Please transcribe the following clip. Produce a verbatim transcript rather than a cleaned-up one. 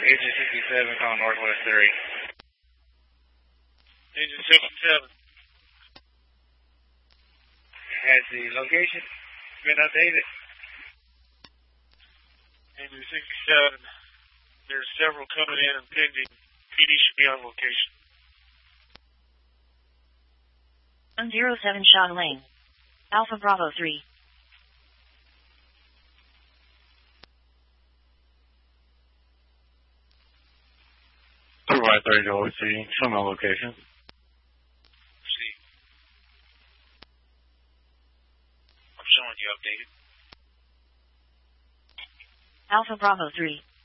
Agent sixty-seven, calling Northwest three. Agent sixty-seven. Has the location been updated? Agent sixty-seven. There's several coming in and pending. P D should be on location. one zero seven Sean Lane. Alpha Bravo three. Provide thirty to O C. Show me location. See. I'm showing you updated. Alpha Bravo three.